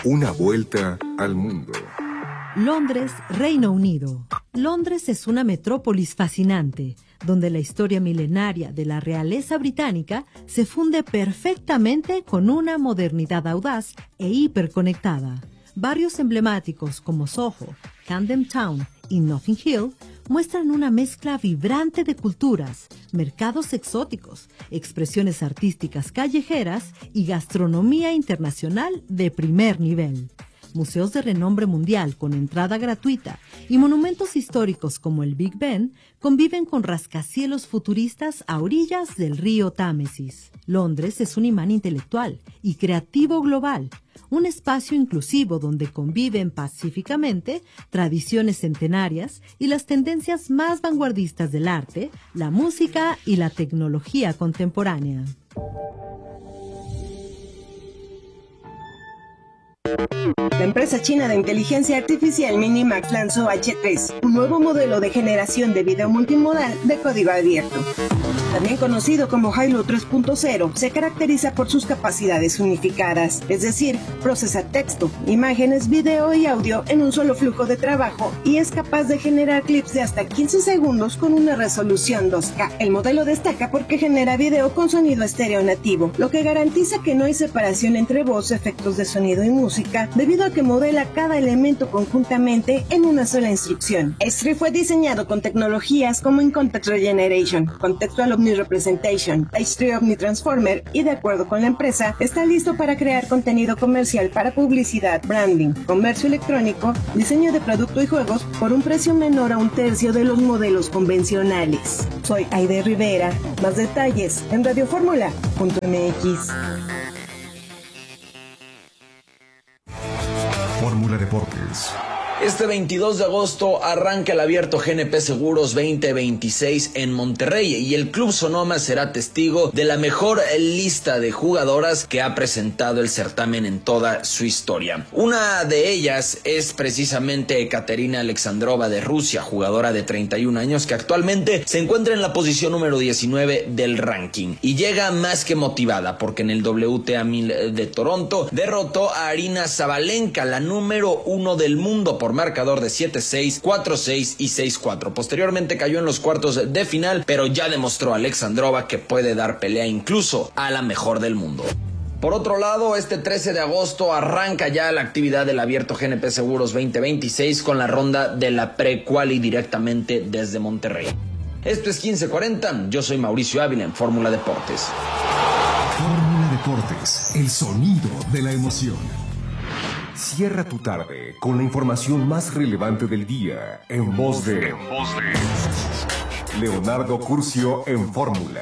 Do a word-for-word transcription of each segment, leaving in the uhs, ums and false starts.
Una vuelta al mundo. Londres, Reino Unido. Londres es una metrópolis fascinante, donde la historia milenaria de la realeza británica se funde perfectamente con una modernidad audaz e hiperconectada. Barrios emblemáticos como Soho, Camden Town y Notting Hill muestran una mezcla vibrante de culturas, mercados exóticos, expresiones artísticas callejeras y gastronomía internacional de primer nivel. Museos de renombre mundial con entrada gratuita y monumentos históricos como el Big Ben conviven con rascacielos futuristas a orillas del río Támesis. Londres es un imán intelectual y creativo global, un espacio inclusivo donde conviven pacíficamente tradiciones centenarias y las tendencias más vanguardistas del arte, la música y la tecnología contemporánea. La empresa china de inteligencia artificial Minimax lanzó H tres, un nuevo modelo de generación de video multimodal de código abierto. También conocido como Hailuo tres punto cero, se caracteriza por sus capacidades unificadas, es decir, procesa texto, imágenes, video y audio en un solo flujo de trabajo y es capaz de generar clips de hasta quince segundos con una resolución dos K. El modelo destaca porque genera video con sonido estéreo nativo, lo que garantiza que no hay separación entre voz, efectos de sonido y música, debido a que modela cada elemento conjuntamente en una sola instrucción. H tres fue diseñado con tecnologías como In-Context Regeneration, Contextual Omni-Representation, H tres Omni-Transformer y, de acuerdo con la empresa, está listo para crear contenido comercial para publicidad, branding, comercio electrónico, diseño de producto y juegos por un precio menor a un tercio de los modelos convencionales. Soy Aide Rivera. Más detalles en radio fórmula punto m x. Fórmula Deportes. Este veintidós de agosto arranca el Abierto G N P Seguros veinte veintiséis en Monterrey y el Club Sonoma será testigo de la mejor lista de jugadoras que ha presentado el certamen en toda su historia. Una de ellas es precisamente Ekaterina Alexandrova de Rusia, jugadora de treinta y un años que actualmente se encuentra en la posición número diecinueve del ranking y llega más que motivada porque en el W T A mil de Toronto derrotó a Aryna Sabalenka, la número uno del mundo, por marcador de siete seis, cuatro seis y seis cuatro. Posteriormente cayó en los cuartos de final, pero ya demostró a Alexandrova que puede dar pelea incluso a la mejor del mundo. Por otro lado, este trece de agosto arranca ya la actividad del Abierto G N P Seguros veinte veintiséis con la ronda de la pre-quali directamente desde Monterrey. Esto es quince cuarenta, yo soy Mauricio Ávila en Fórmula Deportes. Fórmula Deportes, el sonido de la emoción. Cierra tu tarde con la información más relevante del día en voz de, en voz de Leonardo Curcio en Fórmula.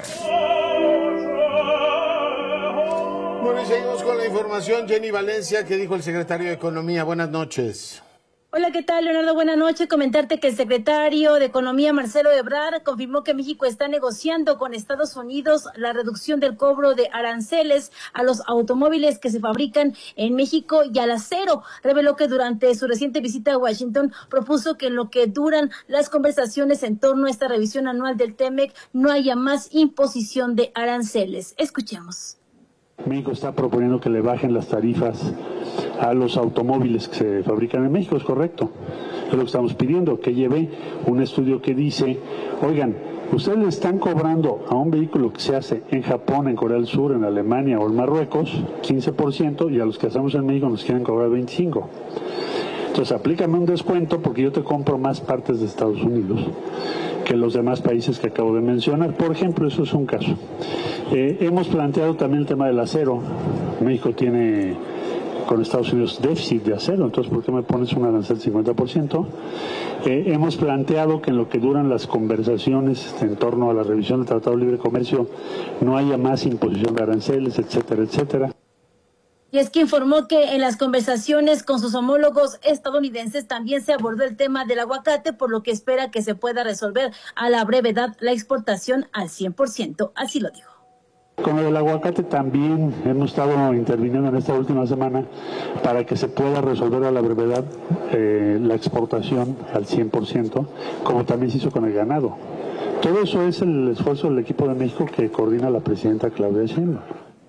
Bueno, y seguimos con la información. Jenny Valencia, ¿qué dijo el secretario de Economía? Buenas noches. Hola, ¿qué tal, Leonardo? Buenas noches. Comentarte que el secretario de Economía, Marcelo Ebrard, confirmó que México está negociando con Estados Unidos la reducción del cobro de aranceles a los automóviles que se fabrican en México y al acero. Reveló que durante su reciente visita a Washington propuso que en lo que duran las conversaciones en torno a esta revisión anual del T M E C no haya más imposición de aranceles. Escuchemos. México está proponiendo que le bajen las tarifas a los automóviles que se fabrican en México, es correcto. Es lo que estamos pidiendo, que lleve un estudio que dice, oigan, ustedes le están cobrando a un vehículo que se hace en Japón, en Corea del Sur, en Alemania o en Marruecos, quince por ciento, y a los que hacemos en México nos quieren cobrar veinticinco por ciento. Entonces, aplícame un descuento porque yo te compro más partes de Estados Unidos que los demás países que acabo de mencionar. Por ejemplo, eso es un caso. Eh, hemos planteado también el tema del acero. México tiene con Estados Unidos déficit de acero, entonces ¿por qué me pones un arancel del cincuenta por ciento? Eh, hemos planteado que en lo que duran las conversaciones en torno a la revisión del Tratado de Libre Comercio no haya más imposición de aranceles, etcétera, etcétera. Y es que informó que en las conversaciones con sus homólogos estadounidenses también se abordó el tema del aguacate, por lo que espera que se pueda resolver a la brevedad la exportación al cien por ciento. Así lo dijo. Con el aguacate también hemos estado interviniendo en esta última semana para que se pueda resolver a la brevedad eh, la exportación al cien por ciento, como también se hizo con el ganado. Todo eso es el esfuerzo del equipo de México que coordina la presidenta Claudia Sheinbaum.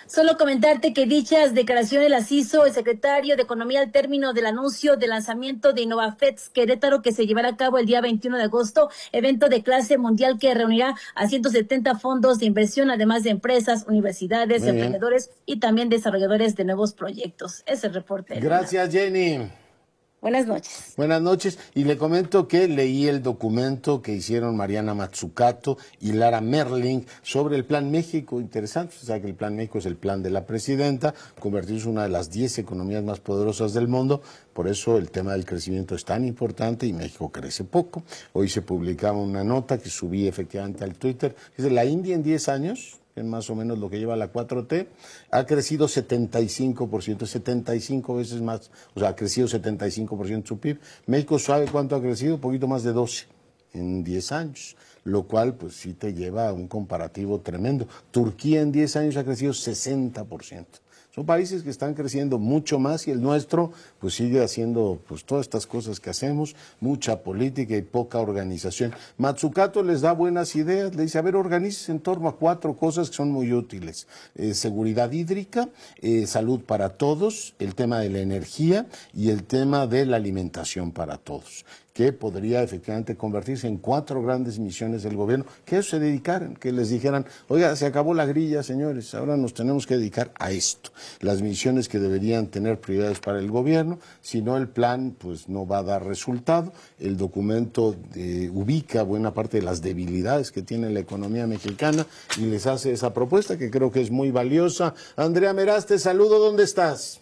Solo comentarte que dichas declaraciones las hizo el secretario de Economía al término del anuncio del lanzamiento de InnovaFest Querétaro, que se llevará a cabo el día veintiuno de agosto, evento de clase mundial que reunirá a ciento setenta fondos de inversión, además de empresas, universidades, Muy emprendedores bien. Y también desarrolladores de nuevos proyectos. Es el reporte. Gracias, Jenny. Buenas noches. Buenas noches. Y le comento que leí el documento que hicieron Mariana Mazzucato y Lara Merling sobre el Plan México. Interesante, o sea que el Plan México es el plan de la presidenta, convertirse en una de las diez economías más poderosas del mundo. Por eso el tema del crecimiento es tan importante y México crece poco. Hoy se publicaba una nota que subí efectivamente al Twitter. Dice, la India en diez años... que es más o menos lo que lleva la cuatro T, ha crecido setenta y cinco por ciento, setenta y cinco veces más, o sea, ha crecido setenta y cinco por ciento su P I B. México, ¿sabe cuánto ha crecido? Un poquito más de doce en diez años, lo cual pues sí te lleva a un comparativo tremendo. Turquía en diez años ha crecido sesenta por ciento. Son países que están creciendo mucho más y el nuestro pues sigue haciendo pues todas estas cosas que hacemos, mucha política y poca organización. Mazzucato les da buenas ideas, le dice, a ver, organices en torno a cuatro cosas que son muy útiles. Eh, seguridad hídrica, eh, salud para todos, el tema de la energía y el tema de la alimentación para todos, que podría efectivamente convertirse en cuatro grandes misiones del gobierno, que eso se dedicaran, que les dijeran, oiga, se acabó la grilla, señores, ahora nos tenemos que dedicar a esto. Las misiones que deberían tener prioridades para el gobierno, si no el plan pues no va a dar resultado. El documento eh, ubica buena parte de las debilidades que tiene la economía mexicana y les hace esa propuesta que creo que es muy valiosa. Andrea Meraz, te saludo, ¿dónde estás?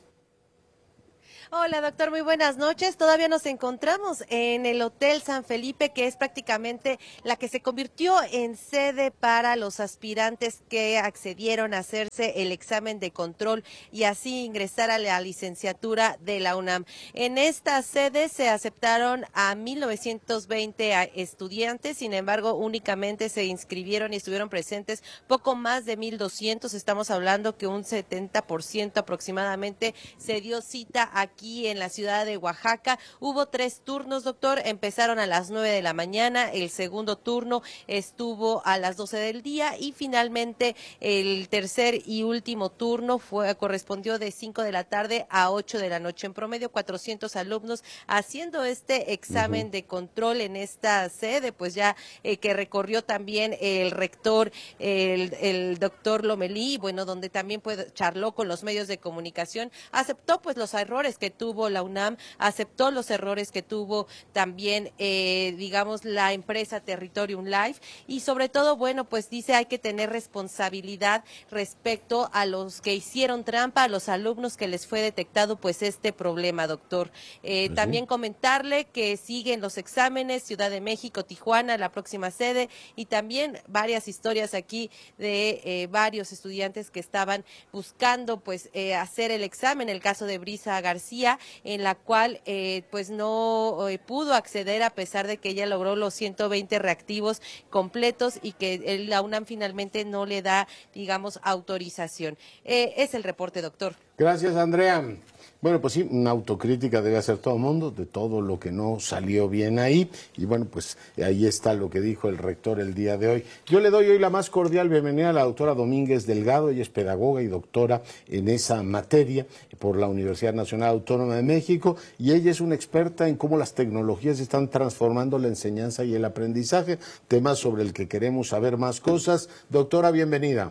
Hola, doctor, muy buenas noches. Todavía nos encontramos en el Hotel San Felipe, que es prácticamente la que se convirtió en sede para los aspirantes que accedieron a hacerse el examen de control y así ingresar a la licenciatura de la UNAM. En esta sede se aceptaron a mil novecientos veinte estudiantes, sin embargo, únicamente se inscribieron y estuvieron presentes poco más de mil doscientos. Estamos hablando que un setenta por ciento aproximadamente se dio cita aquí en la ciudad de Oaxaca. Hubo tres turnos, doctor, empezaron a las nueve de la mañana, el segundo turno estuvo a las doce del día y finalmente el tercer y último turno fue correspondió de cinco de la tarde a ocho de la noche. En promedio, cuatrocientos alumnos haciendo este examen uh-huh. de control en esta sede, pues ya eh, que recorrió también el rector, el, el doctor Lomelí, bueno, donde también pues, charló con los medios de comunicación, aceptó pues los errores que tuvo la UNAM, aceptó los errores que tuvo también, eh, digamos, la empresa Territorium Life y sobre todo, bueno, pues dice hay que tener responsabilidad respecto a los que hicieron trampa, a los alumnos que les fue detectado pues este problema, doctor. Eh, pues también sí. Comentarle que siguen los exámenes, Ciudad de México, Tijuana, la próxima sede y también varias historias aquí de eh, varios estudiantes que estaban buscando pues eh, hacer el examen, el caso de Brisa García, en la cual eh, pues no eh, pudo acceder a pesar de que ella logró los ciento veinte reactivos completos y que el, la UNAM finalmente no le da, digamos, autorización. Eh, es el reporte, doctor. Gracias, Andrea. Bueno, pues sí, una autocrítica debe hacer todo el mundo de todo lo que no salió bien ahí. Y bueno, pues ahí está lo que dijo el rector el día de hoy. Yo le doy hoy la más cordial bienvenida a la doctora Domínguez Delgado. Ella es pedagoga y doctora en esa materia por la Universidad Nacional Autónoma de México. Y ella es una experta en cómo las tecnologías están transformando la enseñanza y el aprendizaje. Tema sobre el que queremos saber más cosas. Doctora, bienvenida.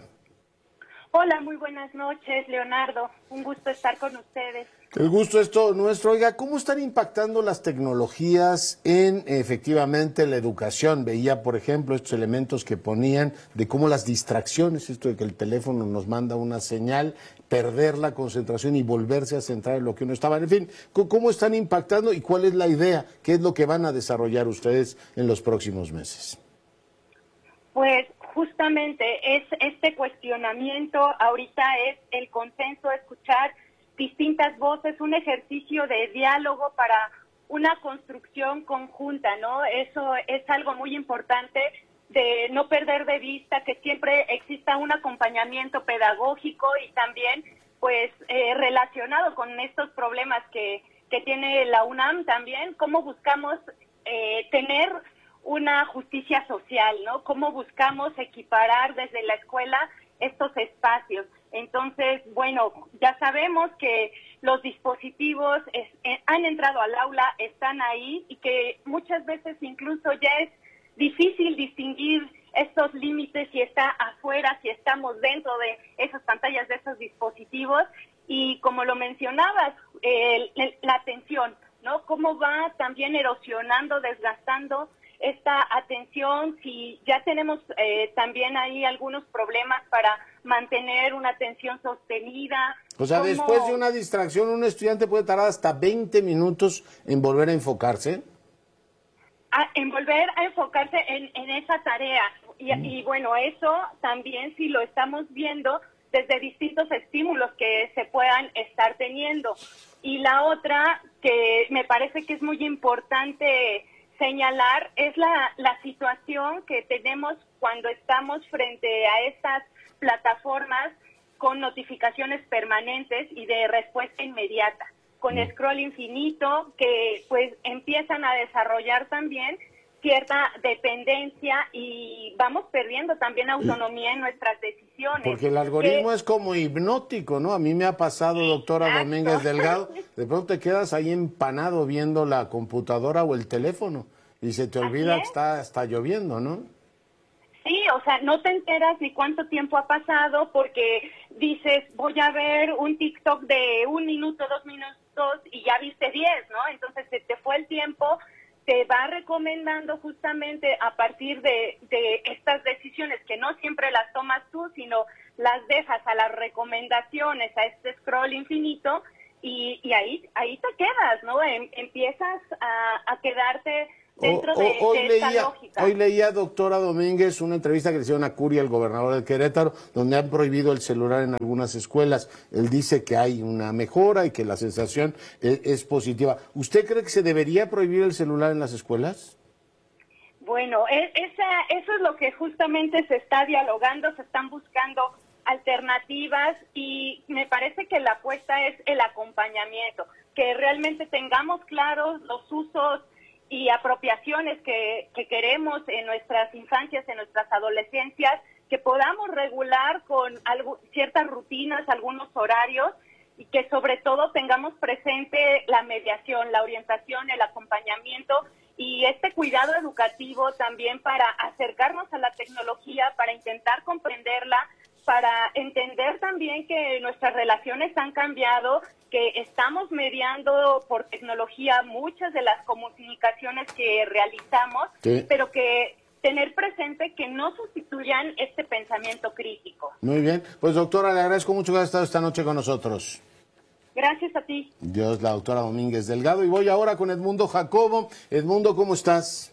Hola, muy buenas noches, Leonardo. Un gusto estar con ustedes. El gusto es todo nuestro. Oiga, ¿cómo están impactando las tecnologías en, efectivamente, la educación? Veía, por ejemplo, estos elementos que ponían de cómo las distracciones, esto de que el teléfono nos manda una señal, perder la concentración y volverse a centrar en lo que uno estaba. En fin, ¿cómo están impactando y cuál es la idea? ¿Qué es lo que van a desarrollar ustedes en los próximos meses? Pues justamente es este cuestionamiento, ahorita es el consenso, escuchar distintas voces, un ejercicio de diálogo para una construcción conjunta, ¿no? Eso es algo muy importante de no perder de vista que siempre exista un acompañamiento pedagógico y también pues eh, relacionado con estos problemas que, que tiene la UNAM también, cómo buscamos eh, tener una justicia social, ¿no? Cómo buscamos equiparar desde la escuela estos espacios. Entonces, bueno, ya sabemos que los dispositivos es, eh, han entrado al aula, están ahí y que muchas veces incluso ya es difícil distinguir estos límites, si está afuera, si estamos dentro de esas pantallas, de esos dispositivos. Y como lo mencionabas, eh, la atención, ¿no? Cómo va también erosionando, desgastando esta atención, si ya tenemos eh, también ahí algunos problemas para mantener una atención sostenida. O sea, ¿Cómo... después de una distracción, un estudiante puede tardar hasta veinte minutos en volver a enfocarse. A, en volver a enfocarse en, en esa tarea. Y, mm. y bueno, eso también si lo estamos viendo desde distintos estímulos que se puedan estar teniendo. Y la otra, que me parece que es muy importante señalar, es la, la situación que tenemos cuando estamos frente a estas plataformas con notificaciones permanentes y de respuesta inmediata, con mm. scroll infinito, que pues empiezan a desarrollar también cierta dependencia y vamos perdiendo también autonomía en nuestras decisiones. Porque el algoritmo que... es como hipnótico, ¿no? A mí me ha pasado, doctora Exacto. Domínguez Delgado, de pronto te quedas ahí empanado viendo la computadora o el teléfono y se te olvida que está, está lloviendo, ¿no? Sí, o sea, no te enteras ni cuánto tiempo ha pasado porque dices, voy a ver un TikTok de un minuto, dos minutos y ya viste diez, ¿no? Entonces se te fue el tiempo, te va recomendando justamente a partir de, de estas decisiones que no siempre las tomas tú, sino las dejas a las recomendaciones, a este scroll infinito y, y ahí ahí te quedas, ¿no? Em, empiezas a, a quedarte dentro o, de, o, hoy de leía, esta lógica. Hoy leía, doctora Domínguez, una entrevista que le hicieron a Curia, el gobernador de Querétaro, donde han prohibido el celular en algunas escuelas. Él dice que hay una mejora y que la sensación es, es positiva. ¿Usted cree que se debería prohibir el celular en las escuelas? Bueno, esa, eso es lo que justamente se está dialogando, se están buscando alternativas y me parece que la apuesta es el acompañamiento, que realmente tengamos claros los usos y apropiaciones que, que queremos en nuestras infancias, en nuestras adolescencias, que podamos regular con algo, ciertas rutinas, algunos horarios, y que sobre todo tengamos presente la mediación, la orientación, el acompañamiento y este cuidado educativo también para acercarnos a la tecnología, para intentar comprenderla, para entender también que nuestras relaciones han cambiado, que estamos mediando por tecnología muchas de las comunicaciones que realizamos, sí. pero que tener presente que no sustituyan este pensamiento crítico. Muy bien, pues doctora, le agradezco mucho que haya estado esta noche con nosotros. Gracias a ti. Dios, la doctora Domínguez Delgado. Y voy ahora con Edmundo Jacobo. Edmundo, ¿cómo estás?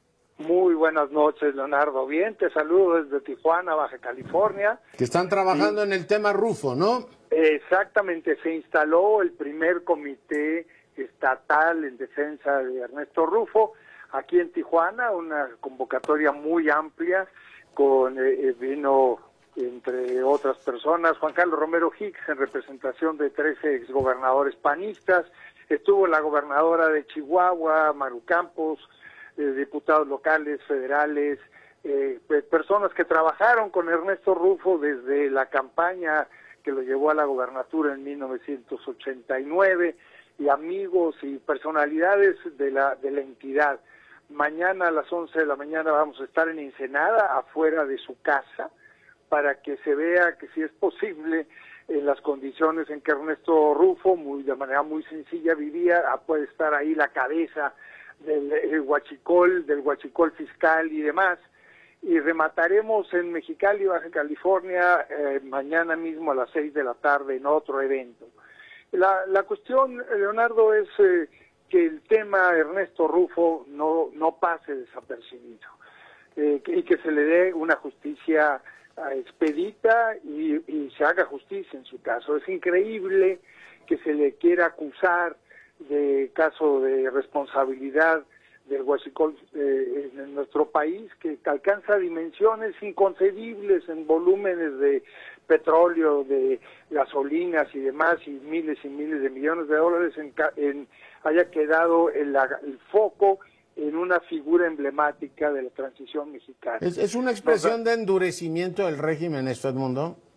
Muy buenas noches, Leonardo. Bien, te saludo desde Tijuana, Baja California. Que están trabajando y... en el tema Rufo, ¿no? Exactamente, se instaló el primer comité estatal en defensa de Ernesto Rufo aquí en Tijuana, una convocatoria muy amplia, con eh, vino, entre otras personas, Juan Carlos Romero Hicks, en representación de trece exgobernadores panistas, estuvo la gobernadora de Chihuahua, Maru Campos, Eh, diputados locales, federales, eh, personas que trabajaron con Ernesto Rufo desde la campaña que lo llevó a la gobernatura en mil novecientos ochenta y nueve, y amigos y personalidades de la de la entidad. Mañana a las once de la mañana vamos a estar en Ensenada, afuera de su casa, para que se vea que si es posible, en las condiciones en que Ernesto Rufo, muy de manera muy sencilla, vivía, puede estar ahí la cabeza del el huachicol, del huachicol fiscal y demás, y remataremos en Mexicali, Baja California, eh, mañana mismo a las seis de la tarde en otro evento. La, la cuestión, Leonardo, es eh, que el tema Ernesto Rufo no, no pase desapercibido, eh, y que se le dé una justicia eh, expedita y, y se haga justicia en su caso. Es increíble que se le quiera acusar de caso de responsabilidad del huachicol eh, en nuestro país, que alcanza dimensiones inconcebibles en volúmenes de petróleo, de gasolinas y demás, y miles y miles de millones de dólares, en, en haya quedado el, el foco en una figura emblemática de la transición mexicana. ¿Es, es una expresión de endurecimiento del régimen esto, Edmundo?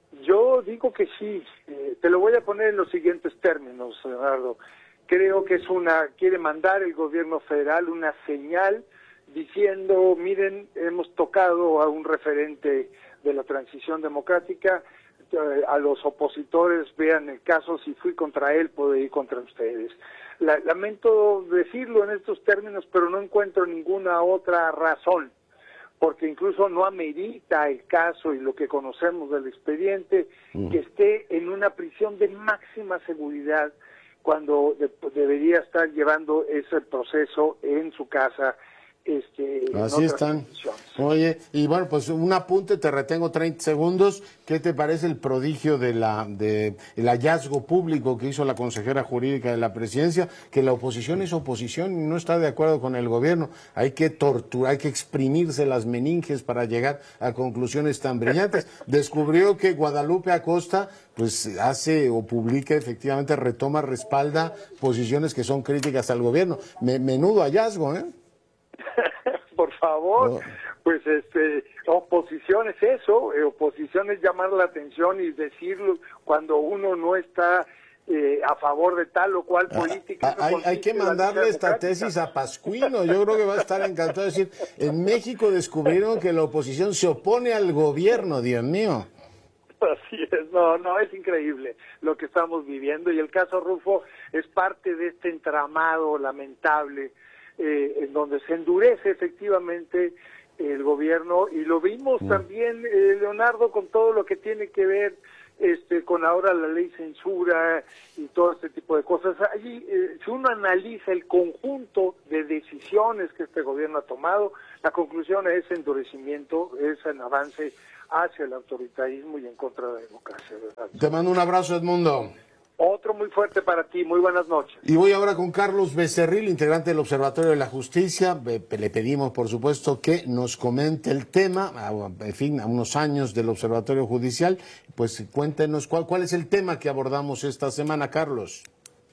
Yo digo que sí. Eh, te lo voy a poner en los siguientes términos, Leonardo. Creo que es una, quiere mandar el gobierno federal una señal diciendo, miren, hemos tocado a un referente de la transición democrática, eh, a los opositores vean el caso, si fui contra él, puedo ir contra ustedes. La, lamento decirlo en estos términos, pero no encuentro ninguna otra razón, porque incluso no amerita el caso y lo que conocemos del expediente, mm. que esté en una prisión de máxima seguridad, cuando de, debería estar llevando ese proceso en su casa. Este, Así están. Oye, y bueno, pues un apunte, te retengo treinta segundos. ¿Qué te parece el prodigio de la de el hallazgo público que hizo la consejera jurídica de la presidencia? Que la oposición es oposición y no está de acuerdo con el gobierno. Hay que torturar, hay que exprimirse las meninges para llegar a conclusiones tan brillantes. Descubrió que Guadalupe Acosta pues hace o publica, efectivamente retoma, respalda posiciones que son críticas al gobierno. Me, menudo hallazgo, ¿eh? Por favor, oh. pues este, oposición es eso, eh, oposición es llamar la atención y decirlo cuando uno no está eh, a favor de tal o cual política. Ah, hay, hay que mandarle esta tesis a Pascuino, yo creo que va a estar encantado de decir, en México descubrieron que la oposición se opone al gobierno, Dios mío. Así es, no, no, es increíble lo que estamos viviendo y el caso Rufo es parte de este entramado lamentable eh, en donde se endurece efectivamente el gobierno y lo vimos mm. también, eh, Leonardo, con todo lo que tiene que ver este con ahora la ley censura y todo este tipo de cosas. Allí, eh, si uno analiza el conjunto de decisiones que este gobierno ha tomado, la conclusión es endurecimiento, es un avance hacia el autoritarismo y en contra de la democracia, ¿verdad? Te mando un abrazo, Edmundo. Otro muy fuerte para ti, muy buenas noches. Y voy ahora con Carlos Becerril, integrante del Observatorio de la Justicia. Le pedimos, por supuesto, que nos comente el tema, en fin, a unos años del Observatorio Judicial. Pues cuéntenos cuál, cuál es el tema que abordamos esta semana, Carlos.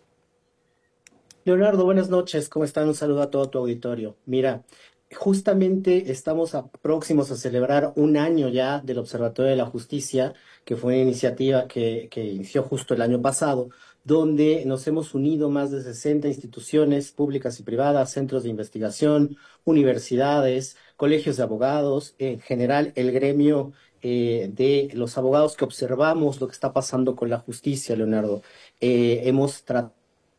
Leonardo, buenas noches, ¿cómo están? Un saludo a todo tu auditorio. Mira, justamente estamos a, próximos a celebrar un año ya del Observatorio de la Justicia, que fue una iniciativa que, que inició justo el año pasado, donde nos hemos unido más de sesenta instituciones públicas y privadas, centros de investigación, universidades, colegios de abogados, en general el gremio eh, de los abogados que observamos lo que está pasando con la justicia, Leonardo. Eh, hemos tratado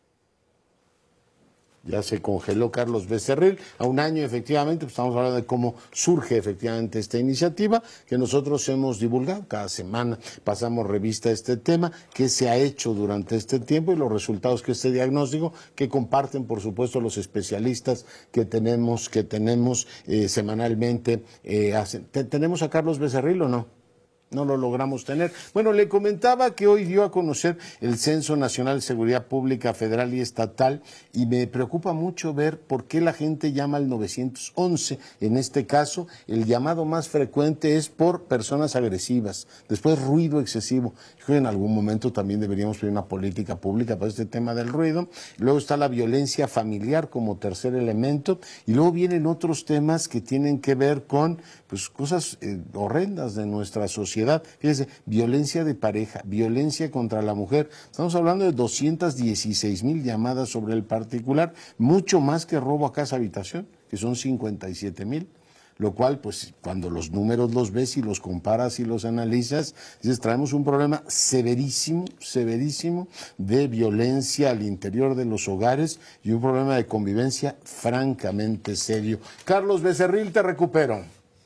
Ya se congeló Carlos Becerril. A un año, efectivamente, pues estamos hablando de cómo surge efectivamente esta iniciativa que nosotros hemos divulgado. Cada semana pasamos revista a este tema, qué se ha hecho durante este tiempo y los resultados que este diagnóstico, que comparten, por supuesto, los especialistas que tenemos, que tenemos eh, semanalmente. Eh, hacen. ¿Tenemos a Carlos Becerril o no? No lo logramos tener. Bueno, le comentaba que hoy dio a conocer el Censo Nacional de Seguridad Pública Federal y Estatal y me preocupa mucho ver por qué la gente llama al nueve once. En este caso, el llamado más frecuente es por personas agresivas, después ruido excesivo. Yo creo que en algún momento también deberíamos pedir una política pública para este tema del ruido. Luego está la violencia familiar como tercer elemento y luego vienen otros temas que tienen que ver con pues cosas eh, horrendas de nuestra sociedad. Fíjese, violencia de pareja, violencia contra la mujer. Estamos hablando de doscientas dieciséis mil llamadas sobre el particular, mucho más que robo a casa habitación, que son cincuenta y siete mil. Lo cual, pues, cuando los números los ves y los comparas y los analizas, dices, traemos un problema severísimo, severísimo de violencia al interior de los hogares y un problema de convivencia francamente serio. Carlos Becerril, te recupero.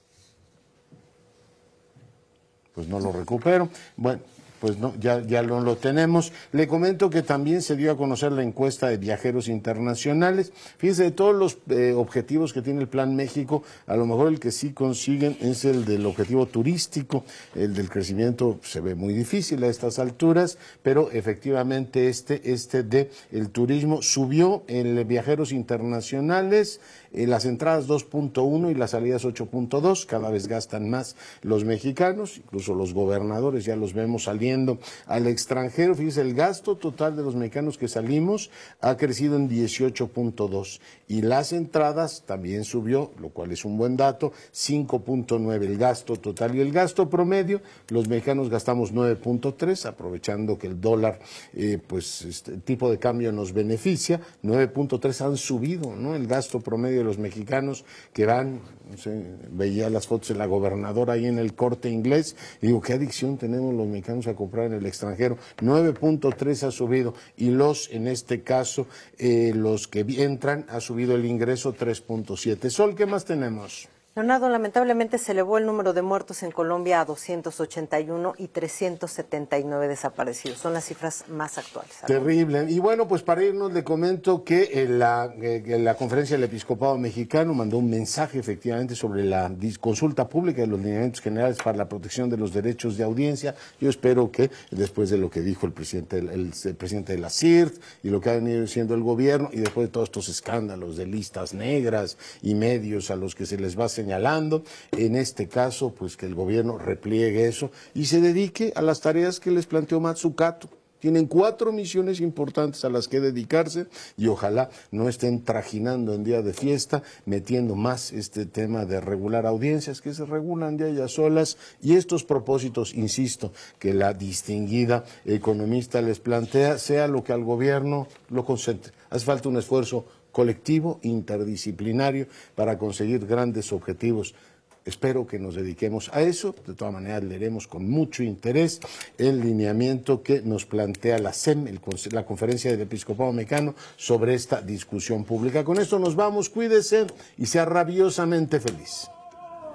Pues no lo recupero. Bueno, pues no, ya, ya no lo tenemos. Le comento que también se dio a conocer la encuesta de viajeros internacionales. Fíjense, de todos los eh, objetivos que tiene el Plan México, a lo mejor el que sí consiguen es el del objetivo turístico. El del crecimiento se ve muy difícil a estas alturas, pero efectivamente este, este de el turismo subió en viajeros internacionales. Eh, las entradas dos punto uno y las salidas ocho punto dos, cada vez gastan más los mexicanos, incluso los gobernadores ya los vemos saliendo saliendo al extranjero. Fíjese, el gasto total de los mexicanos que salimos ha crecido en dieciocho punto dos y las entradas también subió, lo cual es un buen dato, cinco punto nueve el gasto total y el gasto promedio. Los mexicanos gastamos nueve punto tres, aprovechando que el dólar, eh, pues este, el tipo de cambio nos beneficia, nueve punto tres han subido, ¿no? El gasto promedio de los mexicanos que van, no sé, veía las fotos de la gobernadora ahí en el Corte Inglés y digo, ¿qué adicción tenemos los mexicanos a comprar en el extranjero? nueve punto tres ha subido y los, en este caso, eh, los que entran ha subido el ingreso tres punto siete. Sol, ¿qué más tenemos? Leonardo, lamentablemente se elevó el número de muertos en Colombia a doscientos ochenta y uno y trescientos setenta y nueve desaparecidos. Son las cifras más actuales. Terrible. Y bueno, pues para irnos le comento que en la, que la Conferencia del Episcopado Mexicano mandó un mensaje efectivamente sobre la consulta pública de los lineamientos generales para la protección de los derechos de audiencia. Yo espero que después de lo que dijo el presidente, el, el presidente de la C I R T y lo que ha venido diciendo el gobierno y después de todos estos escándalos de listas negras y medios a los que se les va a hacer señalando, en este caso, pues que el gobierno repliegue eso y se dedique a las tareas que les planteó Mazzucato. Tienen cuatro misiones importantes a las que dedicarse y ojalá no estén trajinando en día de fiesta, metiendo más este tema de regular audiencias que se regulan de ellas solas y estos propósitos, insisto, que la distinguida economista les plantea, sea lo que al gobierno lo concentre. Hace falta un esfuerzo colectivo, interdisciplinario, para conseguir grandes objetivos. Espero que nos dediquemos a eso. De todas maneras, leeremos con mucho interés el lineamiento que nos plantea la C E M, el, la Conferencia del Episcopado Mexicano, sobre esta discusión pública. Con esto nos vamos, cuídese y sea rabiosamente feliz.